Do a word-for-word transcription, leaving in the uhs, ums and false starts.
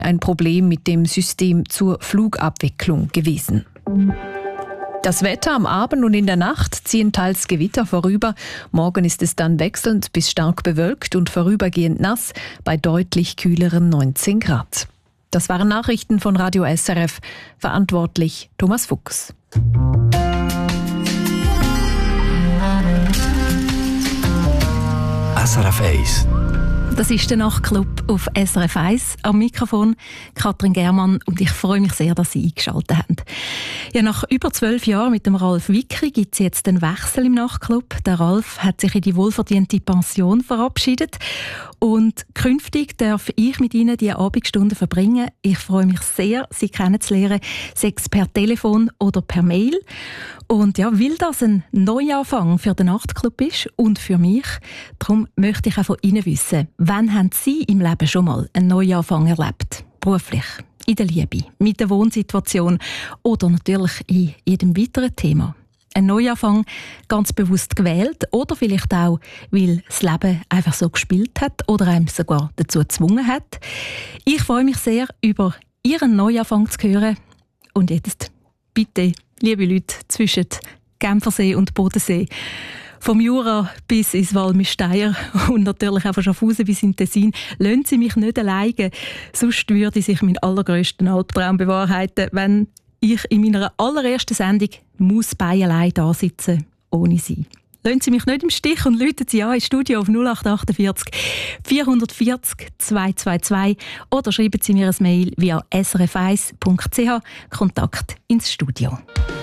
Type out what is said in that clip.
ein Problem mit dem System zur Flugabwicklung gewesen. Das Wetter am Abend und in der Nacht ziehen teils Gewitter vorüber. Morgen ist es dann wechselnd bis stark bewölkt und vorübergehend nass bei deutlich kühleren neunzehn Grad. Das waren Nachrichten von Radio S R F. Verantwortlich Thomas Fuchs. S R F eins. Das ist der Nachtclub auf S R F eins. Am Mikrofon Katrin Germann und ich freue mich sehr, dass Sie eingeschaltet haben. Ja, nach über zwölf Jahren mit dem Ralf Wickri gibt es jetzt einen Wechsel im Nachtclub. Der Ralf hat sich in die wohlverdiente Pension verabschiedet und künftig darf ich mit Ihnen die Abendstunden verbringen. Ich freue mich sehr, Sie kennenzulernen, sei es per Telefon oder per Mail. Und ja, weil das ein Neuanfang für den Nachtclub ist und für mich, darum möchte ich auch von Ihnen wissen, wann haben Sie im Leben schon mal einen Neuanfang erlebt? Beruflich, in der Liebe, mit der Wohnsituation oder natürlich in jedem weiteren Thema. Ein Neuanfang ganz bewusst gewählt oder vielleicht auch, weil das Leben einfach so gespielt hat oder einem sogar dazu gezwungen hat. Ich freue mich sehr, über Ihren Neuanfang zu hören. Und jetzt bitte, liebe Leute zwischen Genfersee und Bodensee, vom Jura bis ins Walmisteier und natürlich auch von Schaffhausen bis in Tessin, lassen Sie mich nicht alleine. Sonst würde sich mein allergrössten Albtraum bewahrheiten, wenn ich in meiner allerersten Sendung muss bei allein da sitzen, ohne Sie. Lassen Sie mich nicht im Stich und rufen Sie an ins Studio auf null acht achtundvierzig vierhundertvierzig zweihundertzweiundzwanzig oder schreiben Sie mir ein Mail via s r f eins punkt c h, Kontakt ins Studio.